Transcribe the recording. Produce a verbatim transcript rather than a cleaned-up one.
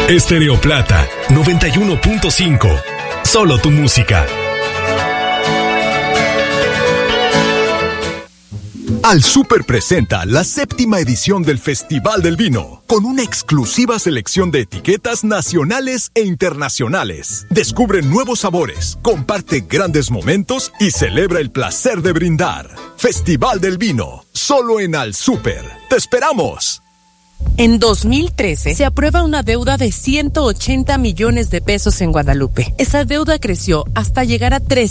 Estéreo Plata, noventa y uno punto cinco. Solo tu música. Al Super presenta la séptima edición del Festival del Vino, con una exclusiva selección de etiquetas nacionales e internacionales. Descubre nuevos sabores, comparte grandes momentos y celebra el placer de brindar. Festival del Vino, solo en Al Super. ¡Te esperamos! En dos mil trece se aprueba una deuda de ciento ochenta millones de pesos en Guadalupe. Esa deuda creció hasta llegar a tres